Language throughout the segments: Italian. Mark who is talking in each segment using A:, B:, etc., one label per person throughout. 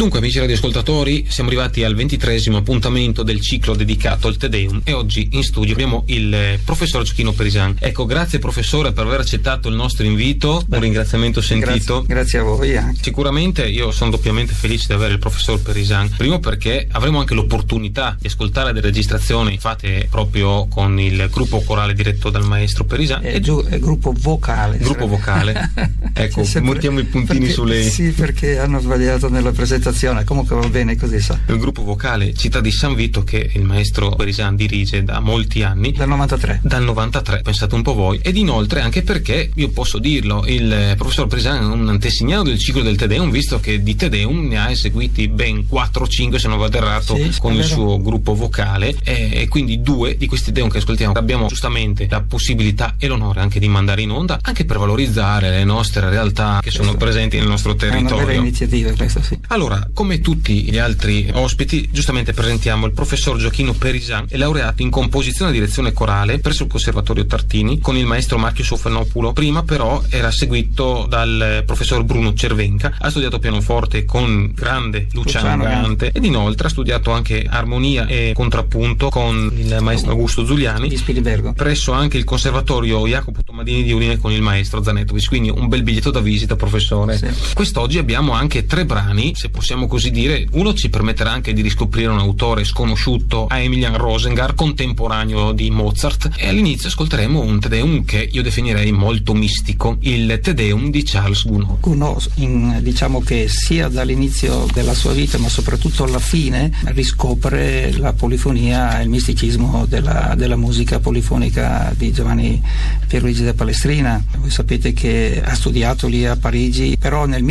A: Dunque, amici radioascoltatori, siamo arrivati al 23esimo appuntamento del ciclo dedicato al Te Deum e oggi in studio abbiamo il professor Gioachino Perisan. Ecco, grazie professore per aver accettato il nostro invito, un ringraziamento sentito.
B: Grazie a voi anche.
A: Sicuramente io sono doppiamente felice di avere il professor Perisan, primo perché avremo anche l'opportunità di ascoltare delle registrazioni fatte proprio con il gruppo corale diretto dal maestro Perisan.
B: È gruppo vocale.
A: Gruppo vocale. Ecco, mettiamo i puntini sulle...
B: Sì, perché hanno sbagliato nella presentazione. Comunque va bene così, sa.
A: Il gruppo vocale Città di San Vito che il maestro Perisan dirige da molti anni.
B: Dal 93,
A: pensate un po' voi. Ed inoltre anche perché, io posso dirlo, il professor Perisan è un antesignano del ciclo del Te Deum, visto che di Te Deum ne ha eseguiti ben 4-5 se non vado errato, sì, con il suo gruppo vocale, e quindi 2 di questi Deum che ascoltiamo abbiamo giustamente la possibilità e l'onore anche di mandare in onda, anche per valorizzare le nostre realtà che sono presenti nel nostro territorio.
B: È una bella iniziativa questa, sì.
A: Allora, come tutti gli altri ospiti, giustamente presentiamo il professor Gioachino Perisan, è laureato in composizione e direzione corale presso il Conservatorio Tartini con il maestro Marchio Sofanopulo. Prima però era seguito dal professor Bruno Cervenca, ha studiato pianoforte con grande Luciano Gante ed inoltre ha studiato anche armonia e contrappunto con il maestro Augusto Zuliani
B: di Spilibergo,
A: presso anche il Conservatorio Jacopo Tomadini di Udine con il maestro Zanetovic, quindi un bel biglietto da visita, professore. Sì. Quest'oggi abbiamo anche 3 brani, se possiamo così dire. Uno ci permetterà anche di riscoprire un autore sconosciuto, a Emilian Rosengart, contemporaneo di Mozart, e all'inizio ascolteremo un Te Deum che io definirei molto mistico, il Te Deum di Charles Gounod.
B: Gounod, diciamo che sia dall'inizio della sua vita ma soprattutto alla fine riscopre la polifonia e il misticismo della musica polifonica di Giovanni Pierluigi da Palestrina. Voi sapete che ha studiato lì a Parigi, però nel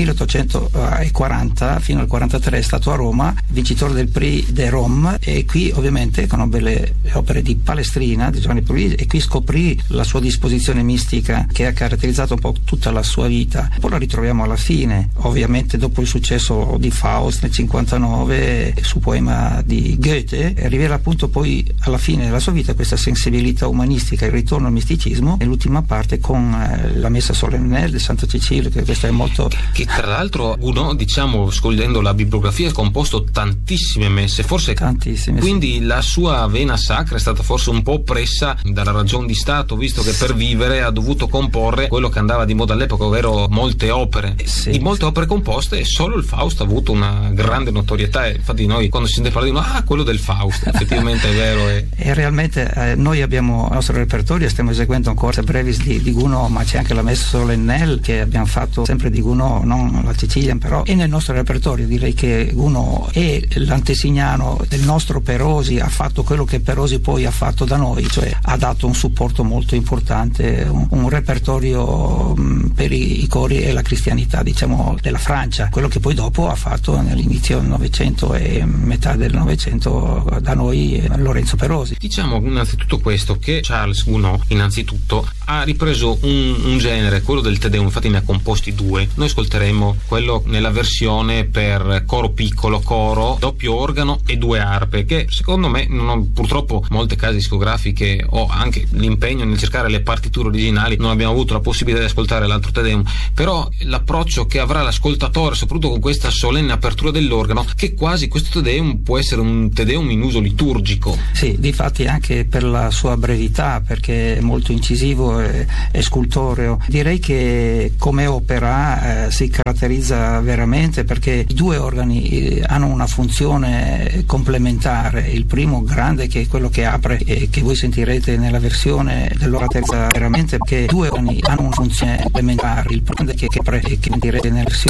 B: 1840 fino al 43 è stato a Roma, vincitore del Prix de Rome, e qui ovviamente conobbe le opere di Palestrina, di Giovanni Pierluigi, e qui scoprì la sua disposizione mistica che ha caratterizzato un po' tutta la sua vita. Poi la ritroviamo alla fine, ovviamente dopo il successo di Faust nel 59, su poema di Goethe, rivela appunto poi alla fine della sua vita questa sensibilità umanistica, il ritorno al misticismo, e l'ultima parte con la messa solennelle del Santo Cecilio, che questa è molto...
A: Che tra l'altro Gounod, diciamo, scogliendo la bibliografia, ha composto tantissime messe, forse
B: tantissime,
A: quindi
B: sì.
A: La sua vena sacra è stata forse un po' oppressa dalla ragion di Stato, visto che per vivere ha dovuto comporre quello che andava di moda all'epoca, ovvero molte opere.
B: Sì,
A: di molte opere composte, e solo il Faust ha avuto una grande notorietà, e infatti noi quando si sente parlare di quello del Faust, effettivamente è vero.
B: E realmente noi abbiamo il nostro repertorio, stiamo eseguendo ancora brevis di Gounod, ma c'è anche la messa solennelle che abbiamo fatto sempre di Gounod, non la Cecilia, però, e nel nostro repertorio direi che Gounod è l'antesignano del nostro Perosi, ha fatto quello che Perosi poi ha fatto da noi, cioè ha dato un supporto molto importante, un repertorio per i cori e la cristianità, diciamo, della Francia, quello che poi dopo ha fatto nell'inizio del Novecento e metà del Novecento da noi Lorenzo Perosi.
A: Diciamo innanzitutto questo, che Charles Gounod innanzitutto ha ripreso un genere, quello del Te Deum, infatti ne ha composti 2. Noi ascolteremo quello nella versione per coro piccolo, coro, doppio organo e 2 arpe, che secondo me non ho, purtroppo molte case discografiche o anche l'impegno nel cercare le partiture originali, non abbiamo avuto la possibilità di ascoltare l'altro Te Deum, però l'approccio che avrà l'ascoltatore, soprattutto con questa solenne apertura dell'organo, che quasi questo Te Deum può essere un Te Deum in uso liturgico.
B: Sì, difatti anche per la sua brevità, perché è molto incisivo e scultoreo. Direi che come opera si caratterizza veramente perché i 2 organi hanno una funzione complementare. Il primo grande, che è quello che apre e che voi sentirete nella versione dell'ora terza, veramente perché 2 organi hanno una funzione complementare. Il primo che apre e che sentirete nella versione